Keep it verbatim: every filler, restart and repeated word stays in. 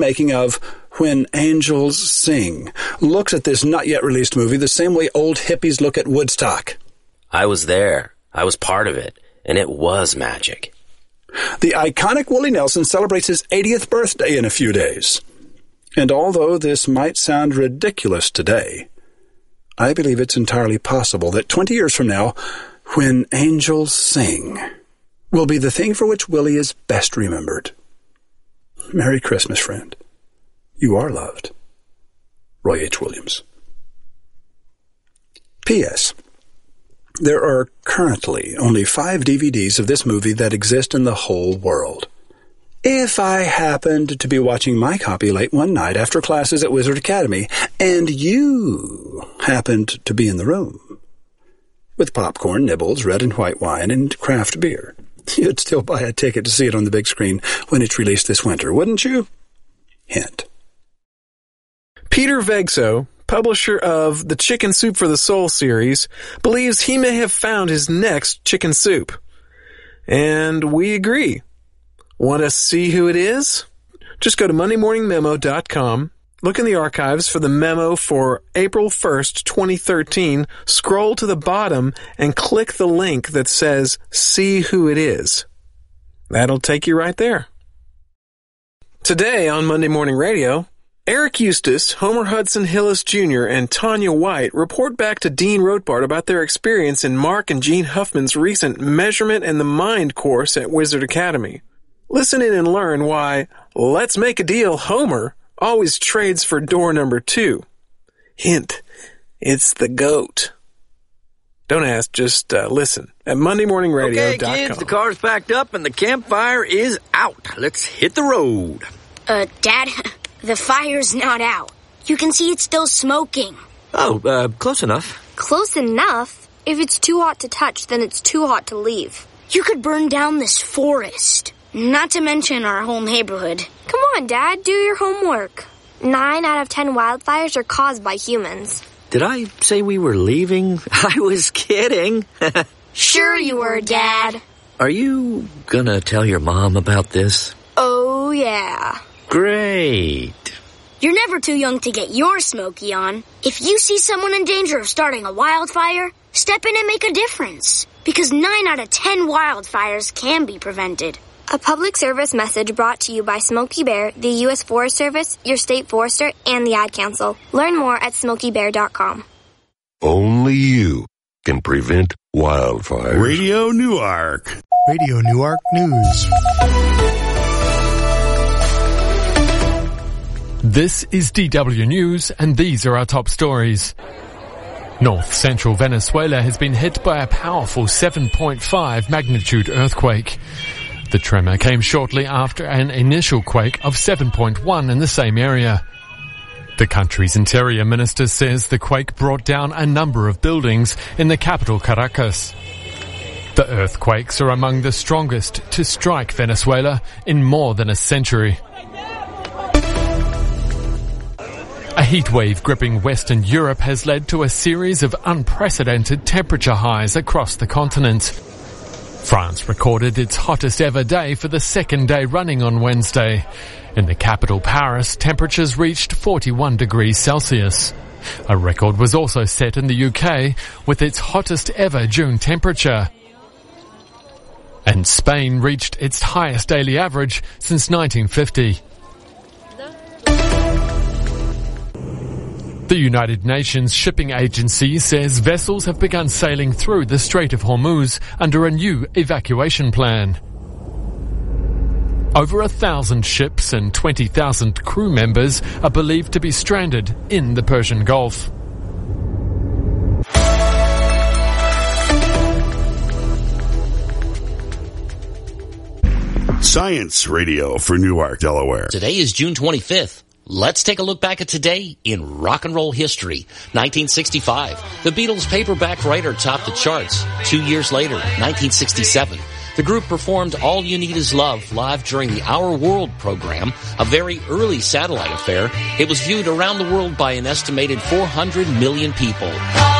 making of When Angels Sing looks at this not-yet-released movie the same way old hippies look at Woodstock. I was there. I was part of it, and it was magic. The iconic Willie Nelson celebrates his eightieth birthday in a few days. And although this might sound ridiculous today, I believe it's entirely possible that twenty years from now, When Angels Sing will be the thing for which Willie is best remembered. Merry Christmas, friend. You are loved. Roy H. Williams. P S. There are currently only five D V Ds of this movie that exist in the whole world. If I happened to be watching my copy late one night after classes at Wizard Academy, and you happened to be in the room, with popcorn, nibbles, red and white wine, and craft beer, you'd still buy a ticket to see it on the big screen when it's released this winter, wouldn't you? Hint. Peter Vegso, publisher of the Chicken Soup for the Soul series, believes he may have found his next chicken soup. And we agree. Want to see who it is? Just go to monday morning memo dot com, look in the archives for the memo for April first, twenty thirteen, scroll to the bottom, and click the link that says, See Who It Is. That'll take you right there. Today on Monday Morning Radio, Eric Eustace, Homer Hudson Hillis Junior, and Tanya White report back to Dean Rothbard about their experience in Mark and Gene Huffman's recent Measurement and the Mind course at Wizard Academy. Listen in and learn why Let's Make a Deal Homer always trades for door number two. Hint, it's the goat. Don't ask, just uh, listen at monday morning radio dot com. Okay, kids, the car's packed up and the campfire is out. Let's hit the road. Uh, Dad, the fire's not out. You can see it's still smoking. Oh, uh, close enough. Close enough? If it's too hot to touch, then it's too hot to leave. You could burn down this forest. Not to mention our whole neighborhood. Come on, Dad, do your homework. Nine out of ten wildfires are caused by humans. Did I say we were leaving? I was kidding. Sure you were, Dad. Are you gonna tell your mom about this? Oh, yeah. Great. You're never too young to get your smoky on. If you see someone in danger of starting a wildfire, step in and make a difference. Because nine out of ten wildfires can be prevented. A public service message brought to you by Smokey Bear, the U S Forest Service, your state forester, and the Ad Council. Learn more at smokey bear dot com. Only you can prevent wildfires. Radio Newark. Radio Newark News. This is D W News, and these are our top stories. North-central Venezuela has been hit by a powerful seven point five magnitude earthquake. The tremor came shortly after an initial quake of seven point one in the same area. The country's interior minister says the quake brought down a number of buildings in the capital Caracas. The earthquakes are among the strongest to strike Venezuela in more than a century. A heatwave gripping Western Europe has led to a series of unprecedented temperature highs across the continent. France recorded its hottest ever day for the second day running on Wednesday. In the capital Paris, temperatures reached forty-one degrees Celsius. A record was also set in the U K with its hottest ever June temperature. And Spain reached its highest daily average since nineteen fifty. The United Nations Shipping Agency says vessels have begun sailing through the Strait of Hormuz under a new evacuation plan. Over a thousand ships and twenty thousand crew members are believed to be stranded in the Persian Gulf. Science Radio for Newark, Delaware. Today is June twenty-fifth. Let's take a look back at today in rock and roll history. nineteen sixty-five, the Beatles' Paperback Writer topped the charts. Two years later, nineteen sixty-seven, the group performed All You Need Is Love live during the Our World program, a very early satellite affair. It was viewed around the world by an estimated four hundred million people.